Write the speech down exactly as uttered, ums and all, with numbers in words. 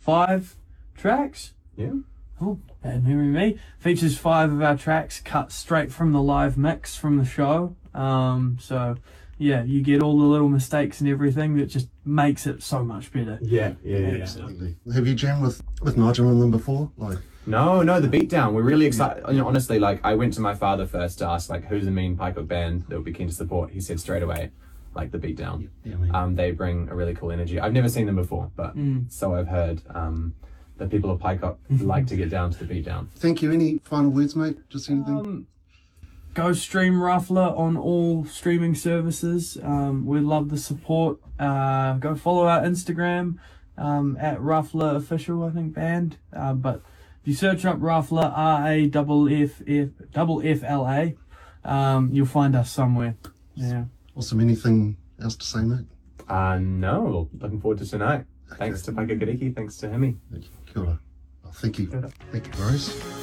five tracks. Yeah. Oh, bad memory me. Features five of our tracks cut straight from the live mix from the show. Um, so, yeah, you get all the little mistakes and everything that just makes it so much better. Yeah, yeah, yeah. Absolutely. Have you jammed with, with Nigel and them before? Like, No, no, the Beatdown. We're really excited. You know, honestly, like, I went to my father first to ask, like, who's the mean Pikehook band that would be keen to support? He said straight away, like, the Beatdown. yeah, I mean, Um, they bring a really cool energy. I've never seen them before, but Mm. so I've heard. Um, the people of Pikehook like to get down to the Beatdown. thank you. Any final words, mate? Just anything? Um, go stream Ruffler on all streaming services. Um, we love the support. Uh, go follow our Instagram um, at Ruffler Official, I think, band. Uh, but if you search up Ruffler, R A F F F double F L A, um, you'll find us somewhere. Yeah. Awesome. Anything else to say, mate? Uh, no, looking forward to tonight. Thanks to Pikehook Kariki, thanks to Hemi. Kia ora. Oh, thank you. Kia ora. Thank you, bros.